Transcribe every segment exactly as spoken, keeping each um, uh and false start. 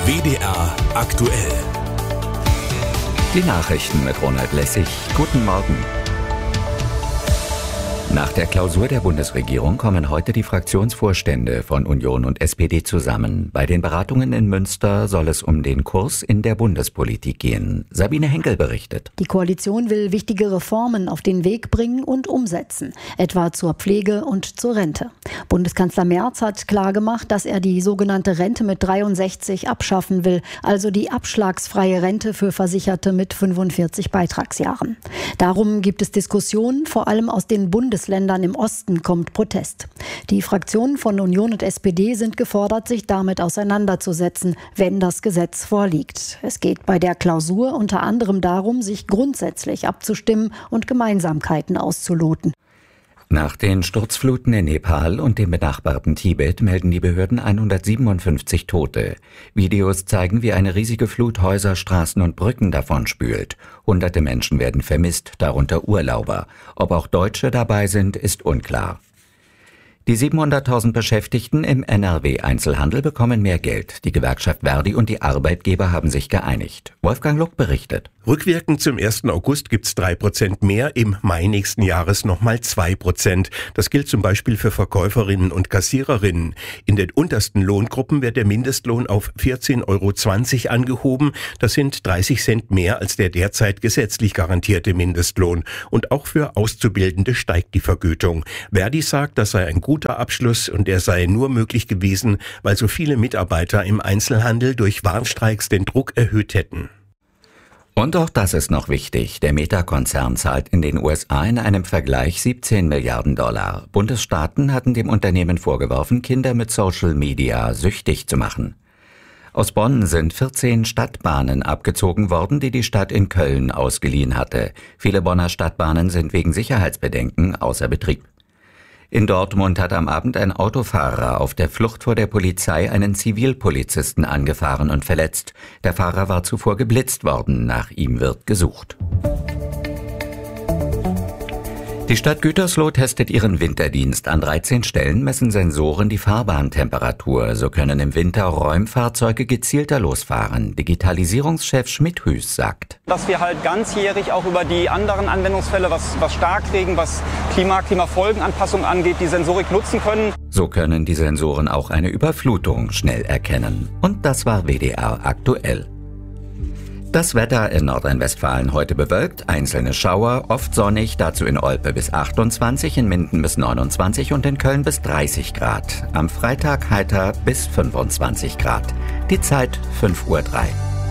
W D R aktuell. Die Nachrichten mit Ronald Lessig. Guten Morgen. Nach der Klausur der Bundesregierung kommen heute die Fraktionsvorstände von Union und S P D zusammen. Bei den Beratungen in Münster soll es um den Kurs in der Bundespolitik gehen. Sabine Henkel berichtet. Die Koalition will wichtige Reformen auf den Weg bringen und umsetzen, etwa zur Pflege und zur Rente. Bundeskanzler Merz hat klargemacht, dass er die sogenannte Rente mit dreiundsechzig abschaffen will, also die abschlagsfreie Rente für Versicherte mit fünfundvierzig Beitragsjahren. Darum gibt es Diskussionen, vor allem aus den Bundesländern im Osten kommt Protest. Die Fraktionen von Union und S P D sind gefordert, sich damit auseinanderzusetzen, wenn das Gesetz vorliegt. Es geht bei der Klausur unter anderem darum, sich grundsätzlich abzustimmen und Gemeinsamkeiten auszuloten. Nach den Sturzfluten in Nepal und dem benachbarten Tibet melden die Behörden hundertsiebenundfünfzig Tote. Videos zeigen, wie eine riesige Flut Häuser, Straßen und Brücken davonspült. Hunderte Menschen werden vermisst, darunter Urlauber. Ob auch Deutsche dabei sind, ist unklar. Die siebenhunderttausend Beschäftigten im N R W-Einzelhandel bekommen mehr Geld. Die Gewerkschaft Verdi und die Arbeitgeber haben sich geeinigt. Wolfgang Luck berichtet. Rückwirkend zum ersten August gibt's drei Prozent mehr, im Mai nächsten Jahres nochmal zwei Prozent. Das gilt zum Beispiel für Verkäuferinnen und Kassiererinnen. In den untersten Lohngruppen wird der Mindestlohn auf vierzehn Euro zwanzig angehoben. Das sind dreißig Cent mehr als der derzeit gesetzlich garantierte Mindestlohn. Und auch für Auszubildende steigt die Vergütung. Verdi sagt, das sei ein guter Abschluss und der sei nur möglich gewesen, weil so viele Mitarbeiter im Einzelhandel durch Warnstreiks den Druck erhöht hätten. Und auch das ist noch wichtig. Der Meta-Konzern zahlt in den U S A in einem Vergleich siebzehn Milliarden Dollar. Bundesstaaten hatten dem Unternehmen vorgeworfen, Kinder mit Social Media süchtig zu machen. Aus Bonn sind vierzehn Stadtbahnen abgezogen worden, die die Stadt in Köln ausgeliehen hatte. Viele Bonner Stadtbahnen sind wegen Sicherheitsbedenken außer Betrieb. In Dortmund hat am Abend ein Autofahrer auf der Flucht vor der Polizei einen Zivilpolizisten angefahren und verletzt. Der Fahrer war zuvor geblitzt worden, nach ihm wird gesucht. Die Stadt Gütersloh testet ihren Winterdienst. An dreizehn Stellen messen Sensoren die Fahrbahntemperatur. So können im Winter Räumfahrzeuge gezielter losfahren. Digitalisierungschef Schmidt-Hüß sagt: Dass wir halt ganzjährig auch über die anderen Anwendungsfälle, was, was Starkregen, was Klima, Klimafolgenanpassung angeht, die Sensorik nutzen können. So können die Sensoren auch eine Überflutung schnell erkennen. Und das war W D R aktuell. Das Wetter in Nordrhein-Westfalen heute bewölkt, einzelne Schauer, oft sonnig, dazu in Olpe bis achtundzwanzig, in Minden bis neunundzwanzig und in Köln bis dreißig Grad. Am Freitag heiter bis fünfundzwanzig Grad. Die Zeit fünf Uhr drei.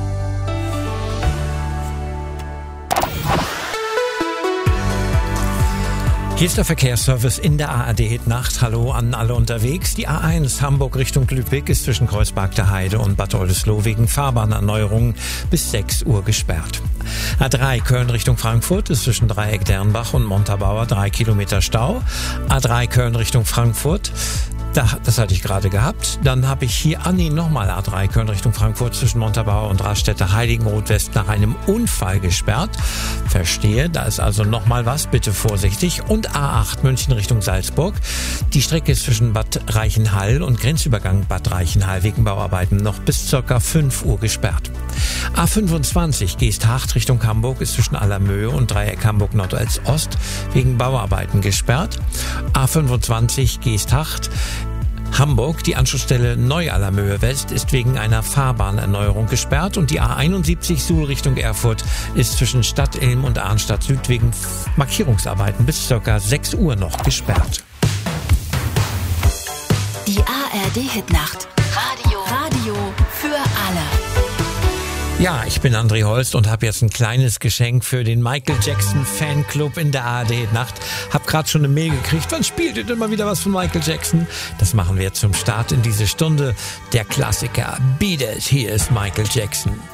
Hier ist der Verkehrsservice in der A R D-Nacht. Hallo an alle unterwegs. Die A eins Hamburg Richtung Lübeck ist zwischen Kreuzberg der Heide und Bad Oldesloe wegen Fahrbahnerneuerungen bis sechs Uhr gesperrt. A drei Köln Richtung Frankfurt ist zwischen Dreieck Dernbach und Montabaur drei Kilometer Stau. A drei Köln Richtung Frankfurt. Da, das hatte ich gerade gehabt. Dann habe ich hier, ah nee, nochmal A drei Köln Richtung Frankfurt zwischen Montabaur und Raststätte Heiligenroth West nach einem Unfall gesperrt. Verstehe, da ist also nochmal was, bitte vorsichtig. Und A acht München Richtung Salzburg. Die Strecke ist zwischen Bad Reichenhall und Grenzübergang Bad Reichenhall wegen Bauarbeiten noch bis circa fünf Uhr gesperrt. A fünfundzwanzig Geesthacht Richtung Hamburg ist zwischen Allermöhe und Dreieck Hamburg Nordwest Ost wegen Bauarbeiten gesperrt. A fünfundzwanzig Geesthacht Hamburg, die Anschlussstelle Neu-Allermöhe West, ist wegen einer Fahrbahnerneuerung gesperrt und die A einundsiebzig Suhl Richtung Erfurt ist zwischen Stadt-Ilm und Arnstadt Süd wegen Markierungsarbeiten bis ca. sechs Uhr noch gesperrt. Die A R D-Hitnacht. Radio. Radio für alle. Ja, ich bin André Holst und habe jetzt ein kleines Geschenk für den Michael Jackson Fanclub in der A R D-Nacht. Hab gerade schon eine Mail gekriegt, wann spielt ihr denn mal wieder was von Michael Jackson? Das machen wir zum Start in diese Stunde. Der Klassiker Beat It, hier ist Michael Jackson.